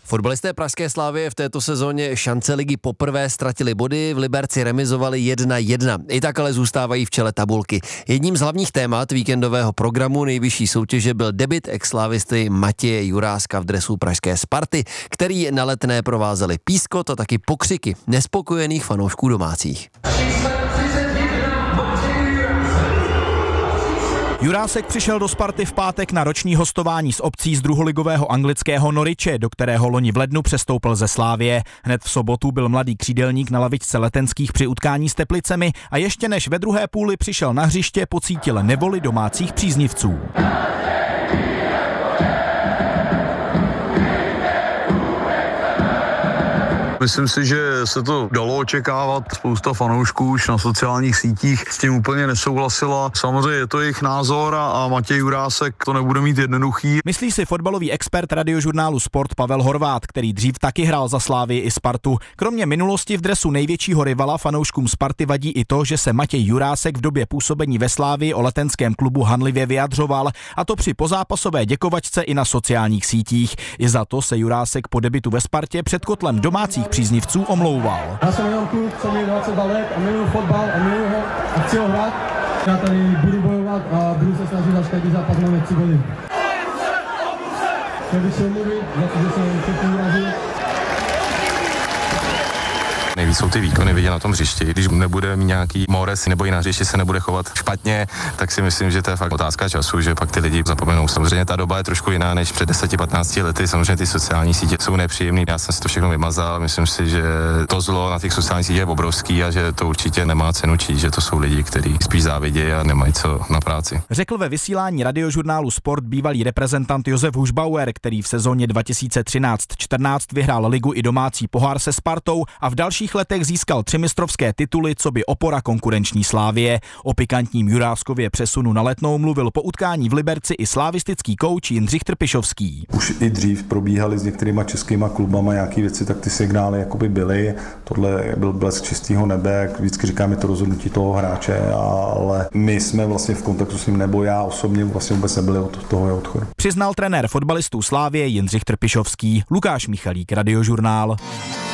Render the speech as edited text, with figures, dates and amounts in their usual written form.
Fotbalisté pražské Slavie v této sezóně šance ligy poprvé ztratili body, v Liberci remizovali 1-1. I tak ale zůstávají v čele tabulky. Jedním z hlavních témat víkendového programu nejvyšší soutěže byl debut ex-slávisty Matěje Juráska v dresu pražské Sparty, který na Letné provázeli pískot a taky pokřiky nespokojených fanoušků domácích. Jurásek přišel do Sparty v pátek na roční hostování s opcí z druholigového anglického Norwiche, do kterého loni v lednu přestoupil ze Slavie. Hned v sobotu byl mladý křídelník na lavičce Letenských při utkání s Teplicemi a ještě než ve druhé půli přišel na hřiště, pocítil nevoli domácích příznivců. Myslím si, že se to dalo očekávat. Spousta fanoušků už na sociálních sítích s tím úplně nesouhlasila. Samozřejmě je to jejich názor a Matěj Jurásek to nebude mít jednoduchý. Myslí si fotbalový expert radiožurnálu Sport Pavel Horvát, který dřív taky hrál za Slavii i Spartu. Kromě minulosti v dresu největšího rivala fanouškům Sparty vadí i to, že se Matěj Jurásek v době působení ve Slavii o letenském klubu hanlivě vyjadřoval, a to při pozápasové děkovačce i na sociálních sítích. I za to se Jurásek po debutu ve Spartě před kotlem domácích příznivců omlouval. Já jsem jenom kluk, co mi 22 let a miluji fotbal a miluji ho a chci ho hrát. Já tady budu bojovat a budu se snažit, až každý zápas máme 3 body. Chtěl bych se omluvit za to, že jsem všechny urazil. Nejvíc jsou ty výkony vidět na tom hřišti. Když nebude mít nějaký mores nebo i na hřišti se nebude chovat špatně, tak si myslím, že to je fakt otázka času, že pak ty lidi zapomenou. Samozřejmě ta doba je trošku jiná než před 10-15 lety. Samozřejmě ty sociální sítě jsou nepříjemné. Já jsem si to všechno vymazal. Myslím si, že to zlo na těch sociálních sítích je obrovský a že to určitě nemá cenu číst, že to jsou lidi, kteří spíš závidějí a nemají co na práci. Řekl ve vysílání radiožurnálu Sport bývalý reprezentant Josef Hušbauer, který v sezóně 2013-14 vyhrál ligu i domácí pohár se Spartou a v dalších letech získal 3 mistrovské tituly, co by opora konkurenční Slavie. O pikantním Juráskově přesunu na Letnou mluvil po utkání v Liberci i slavistický kouč Jindřich Trpišovský. Už i dřív probíhaly s některýma českýma klubama nějaký věci, tak ty signály jakoby byly. Tohle byl blesk čistého nebe, jak vždycky říkáme, to rozhodnutí toho hráče, ale my jsme vlastně v kontaktu s ním, nebo já osobně vlastně vůbec nebyli od toho odchodu. Přiznal trenér fotbalistů Slavie Jindřich Trpišovský. Lukáš Michalík, Radiožurnál.